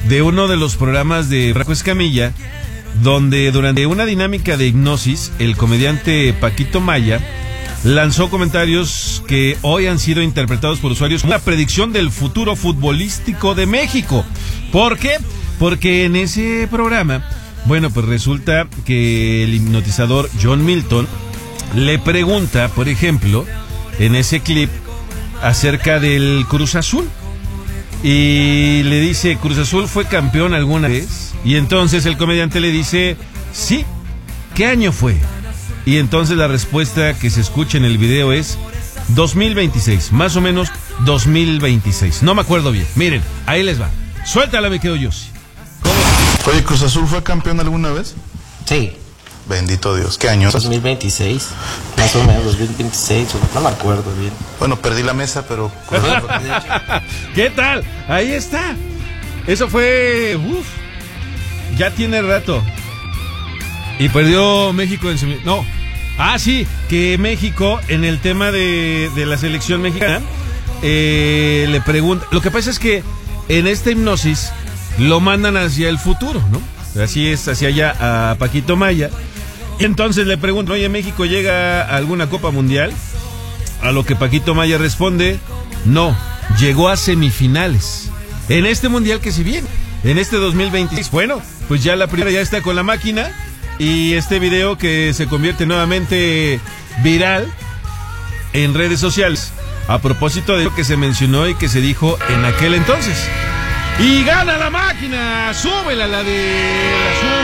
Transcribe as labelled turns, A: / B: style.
A: de uno de los programas de Franco Escamilla, donde durante una dinámica de hipnosis, el comediante Paquito Maya lanzó comentarios que hoy han sido interpretados por usuarios como una predicción del futuro futbolístico de México. ¿Por qué? Porque en ese programa, bueno, pues resulta que el hipnotizador John Milton le pregunta, por ejemplo, en ese clip, acerca del Cruz Azul. Y le dice, ¿Cruz Azul fue campeón alguna vez? Y entonces el comediante le dice, sí. ¿Qué año fue? Y entonces la respuesta que se escucha en el video es 2026, más o menos 2026. No me acuerdo bien. Miren, ahí les va. Suéltala, me quedo yo.
B: Oye, ¿Cruz Azul fue campeón alguna vez?
C: Sí.
B: Bendito Dios. ¿Qué año?
C: 2026. Más o menos 2026. No me acuerdo bien.
B: Bueno, perdí la mesa, pero...
A: ¿Qué tal? Ahí está. Eso fue... ya tiene rato. Y perdió México en no. Ah, sí, que México en el tema de la selección mexicana le pregunta. Lo que pasa es que en esta hipnosis lo mandan hacia el futuro, ¿no? Así es, hacia allá a Paquito Maya. Y entonces le preguntan, oye, ¿México llega a alguna Copa Mundial? A lo que Paquito Maya responde, no, llegó a semifinales. En este Mundial que se viene, en este 2026. Bueno, pues ya la primera ya está con la máquina. Y este video que se convierte nuevamente viral en redes sociales a propósito de lo que se mencionó y que se dijo en aquel entonces. Y gana la máquina, súbela la de la